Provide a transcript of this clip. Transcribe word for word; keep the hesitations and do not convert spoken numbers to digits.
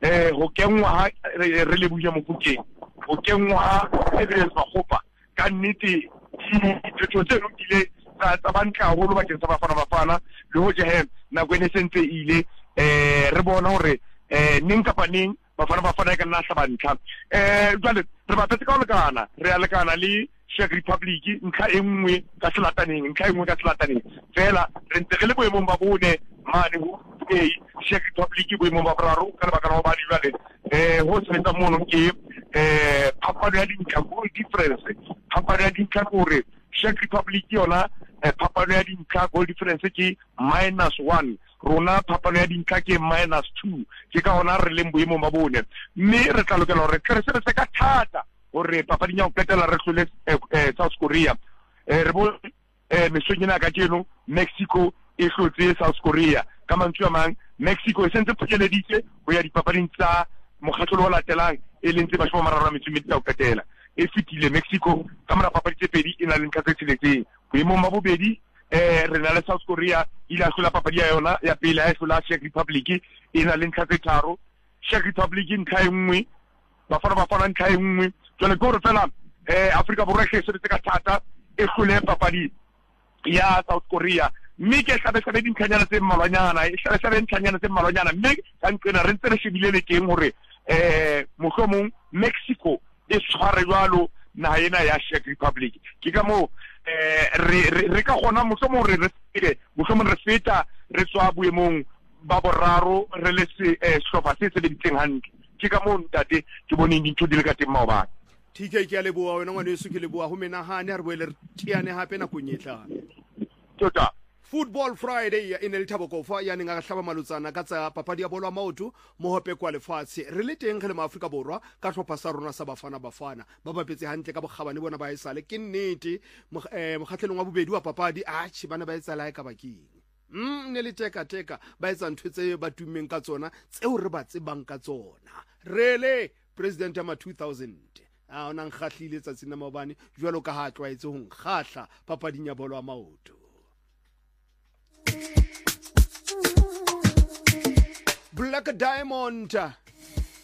eh ho kenngwa re le buya Mofokeng ho kenngwa evidence ba khopa ka nnete ditho tse lokile tsa banka holo ba ke sa bafana bafana le ho je na go ene sentse ile eh re bona hore eh ning kapa ning bafana bafana ka nna hlabantlha eh jwale re ba tsetsa ka lekana re a lekana le Czech Republic nka engwe ka selataneng nka engwe ka selataneng fela re ntse re le boemong ba bone mane ho eh Czech Republic boemong ba boraro ka lebaka la ho ba di jwale eh ho sebetsa mono ke eh phapano ya dintlha go difference phapano ya dintlha gore Czech Republic yona phapano ya dintlha goal difference ke minus one rona phapano ya dintlha ke minus two ke ka hona re leng boemong ba bone mme re tla lokela hore re se se ka thata hore papadi nya o petela re hlole South Korea eh re bo eh mesonyana ka tjeno Mexico e hlotse South Korea ka mantswe a mang Mexico e sentse phokeleditse go ya dipapading tsa mokgatlo o latelang e lentse ba shoma mararo a metsumedi tsa o petela e fitile Mexico ka mora papadi tse pedi e na le ntlha tse tsheletseng boemong ba bobedi eh re na le South Korea ile a hlola papadi ya yona ya pele a hlola Czech Republic e na le ntlha tse tharo Czech Republic ntlha e nngwe bafana bafana ntlha e nngwe jwale go re fela eh Afrika Borwa ke se ka thata e hlole papadi ya South Korea mme ke tla be sa dintlhanyana tse mmalwanyana e tla be sa dintlhanyana tse mmalwanyana mme ka ntsena re ntse re shebile le teng hore eh mohlomong Mexico e tshware jwalo na ena ya Czech Republic ke ka mo eh re re ka gona mohlomong re re fete mohlomong re feta re tswa boemong ba boraro re le se hlopa se se lebitseng hantle ke ka mo ntate ke boneng dintho di le ka teng maobane T K ke a leboa wena ngwane se ke leboa ho menahane re boele re tiane hape na konyetla tota Football Friday in el Tabokofa ya ninga hlaba malutsana ka tsa papadi ya bolo ya maoto mo hope kwa lefatshe re le teng re le Afrika Borwa ka tlhopha sa rona sa bafana bafana ba bapetse hantle ka bogabane bona ba isale ke nnete mokgatlelong wa bobedi wa papadi a tshi bana ba etsala ka baking mm ne le teka teka ba etsa ntwe tse ba tumeng ka tsona tseo re ba tsebang ka tsona rele president ya ma two thousand a ona nkgahlile tsa tsena mabane jwalo ka ha tlwaetse ho nkgahla papading ya bolo ya maoto Black Diamond